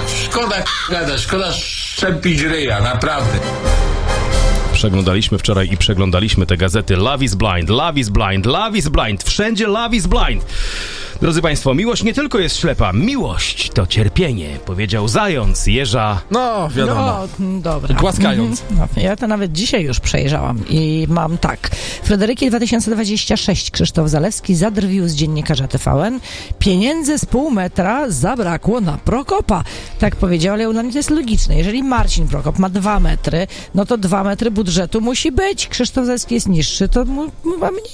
szkoda gadać, szkoda szczepić ryja, naprawdę. Przeglądaliśmy wczoraj i przeglądaliśmy te gazety. Love is blind, love is blind, love is blind. Wszędzie love is blind. Drodzy Państwo, miłość nie tylko jest ślepa, miłość to cierpienie, powiedział zając Jeża. No, wiadomo. No, dobra. Głaskając. No, ja to nawet dzisiaj już przejrzałam i mam tak. Fryderyki 2026. Krzysztof Zalewski zadrwił z dziennikarza TVN. Pieniędzy z pół metra zabrakło na Prokopa. Tak powiedział, ale dla mnie to jest logiczne. Jeżeli Marcin Prokop ma 2 metry, no to 2 metry budżetu musi być. Krzysztof Zalewski jest niższy, to ma mniej